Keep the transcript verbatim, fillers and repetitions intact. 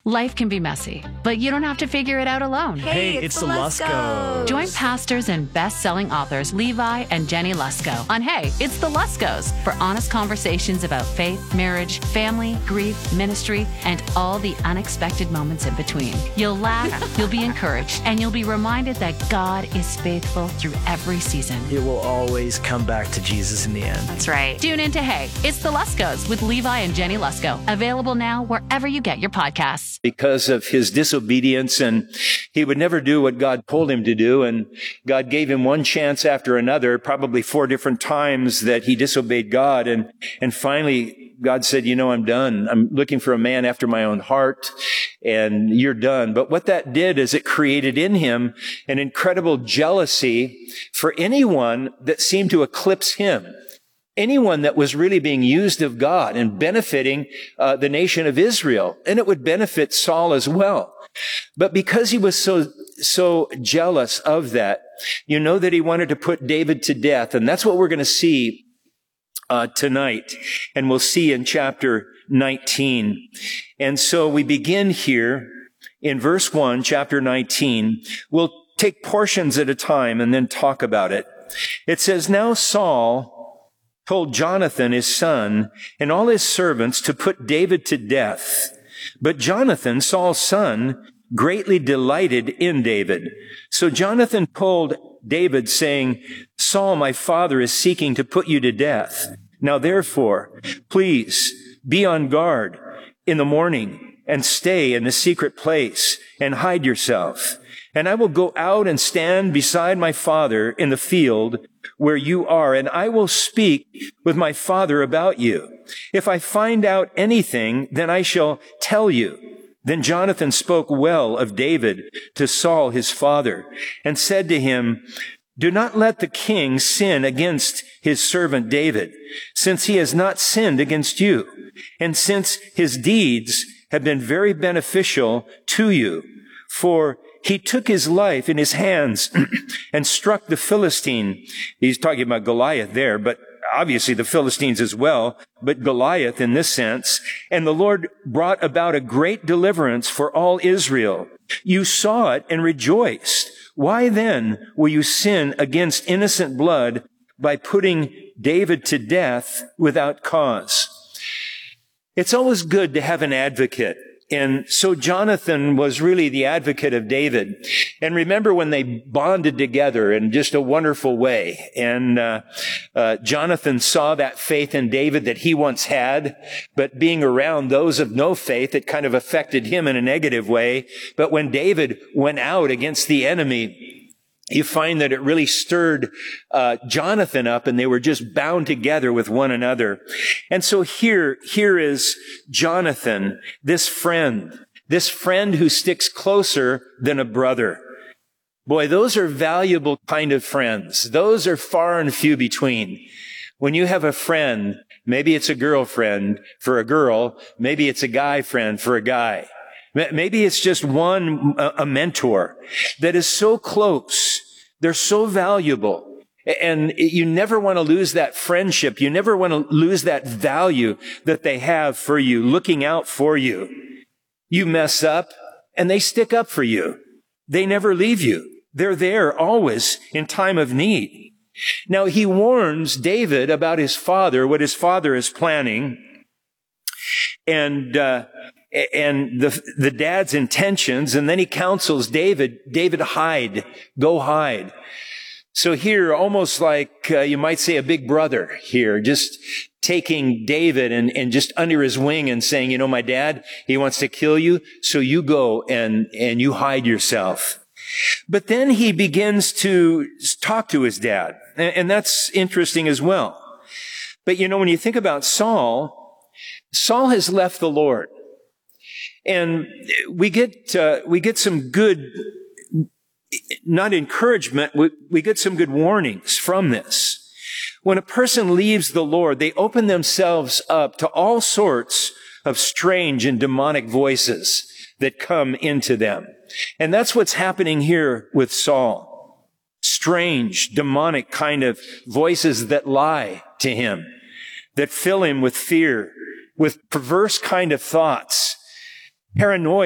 Life can be messy, but you don't have to figure it out alone. Hey, Hey, it's, it's the the Luskos. Join pastors and best-selling authors Levi and Jenny Lusko on Hey, It's the Luskos for honest conversations about faith, marriage, family, grief, ministry, and all the unexpected moments in between. You'll laugh, you'll be encouraged, and you'll be reminded that God is faithful through every season. It will always come back to Jesus in the end. That's right. Tune in to Hey, It's the Luskos with Levi and Jenny Lusko. Available now wherever you get your podcasts. Because of his disobedience, and he would never do what God told him to do. And God gave him one chance after another, probably four different times that he disobeyed God. And, and finally, God said, you know, I'm done. I'm looking for a man after my own heart, and you're done. But what that did is it created in him an incredible jealousy for anyone that seemed to eclipse him. Anyone that was really being used of God and benefiting uh, the nation of Israel. And it would benefit Saul as well. But because he was so, so jealous of that, you know that he wanted to put David to death. And that's what we're going to see uh, tonight. And we'll see in chapter nineteen. And so we begin here in verse one, chapter nineteen. We'll take portions at a time and then talk about it. It says, now Saul told Jonathan, his son, and all his servants to put David to death. But Jonathan, Saul's son, greatly delighted in David. So Jonathan told David, saying, Saul, my father, is seeking to put you to death. Now therefore, please be on guard in the morning and stay in the secret place and hide yourself. And I will go out and stand beside my father in the field where you are, and I will speak with my father about you. If I find out anything, then I shall tell you. Then Jonathan spoke well of David to Saul his father, and said to him, do not let the king sin against his servant David, since he has not sinned against you, and since his deeds have been very beneficial to you. For he took his life in his hands and struck the Philistine. He's talking about Goliath there, but obviously the Philistines as well, but Goliath in this sense. And the Lord brought about a great deliverance for all Israel. You saw it and rejoiced. Why then will you sin against innocent blood by putting David to death without cause? It's always good to have an advocate. And so Jonathan was really the advocate of David. And remember when they bonded together in just a wonderful way. And uh, uh Jonathan saw that faith in David that he once had, but being around those of no faith, it kind of affected him in a negative way. But when David went out against the enemy, you find that it really stirred uh Jonathan up, and they were just bound together with one another. And so here, here is Jonathan, this friend, this friend who sticks closer than a brother. Boy, those are valuable kind of friends. Those are far and few between. When you have a friend, maybe it's a girlfriend for a girl, maybe it's a guy friend for a guy. Maybe it's just one, a mentor that is so close. They're so valuable. And you never want to lose that friendship. You never want to lose that value that they have for you, looking out for you. You mess up and they stick up for you. They never leave you. They're there always in time of need. Now he warns David about his father, what his father is planning. And, uh, and the, the dad's intentions, and then he counsels David, David, hide, go hide. So here, almost like, uh, you might say a big brother here, just taking David and, and just under his wing and saying, you know, my dad, he wants to kill you, so you go and, and you hide yourself. But then he begins to talk to his dad, and, and that's interesting as well. But you know, when you think about Saul, Saul has left the Lord. And we get, uh, we get some good, not encouragement, we, we get some good warnings from this. When a person leaves the Lord, they open themselves up to all sorts of strange and demonic voices that come into them. And that's what's happening here with Saul. Strange, demonic kind of voices that lie to him, that fill him with fear, with perverse kind of thoughts. Paranoia.